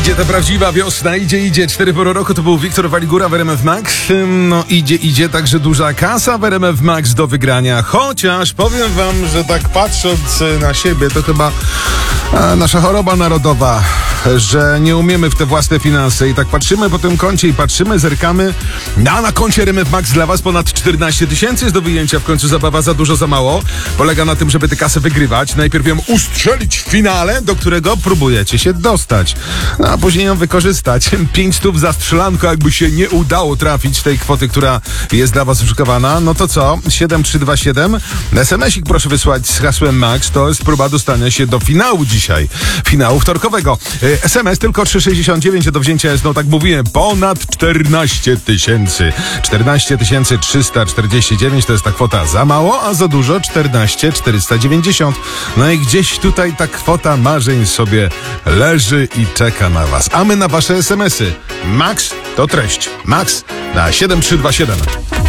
Idzie ta prawdziwa wiosna, idzie. 4 pory roku to był Wiktor Waligura w RMF Max. No idzie także duża kasa w RMF Max do wygrania. Chociaż powiem wam, że tak patrząc na siebie, to chyba nasza choroba narodowa, że nie umiemy w te własne finanse i tak patrzymy po tym koncie i patrzymy, zerkamy. Na koncie RMF Max dla was ponad 14 000 jest do wyjęcia. W końcu zabawa za dużo, za mało. Polega na tym, żeby tę kasę wygrywać. Najpierw ją ustrzelić w finale, do którego próbujecie się dostać. No a później ją wykorzystać. 500 za strzelanko, jakby się nie udało trafić tej kwoty, która jest dla was wyszukiwana. No to co? 7327. SMS-ik proszę wysłać z hasłem Max. To jest próba dostania się do finału dzisiaj. Finału wtorkowego. SMS tylko 369, a do wzięcia jest, no tak mówiłem, ponad 14 000. 14 349 to jest ta kwota za mało, a za dużo 14 490. No i gdzieś tutaj ta kwota marzeń sobie leży i czeka na was. A my na wasze SMS-y. Max to treść. Max na 7327.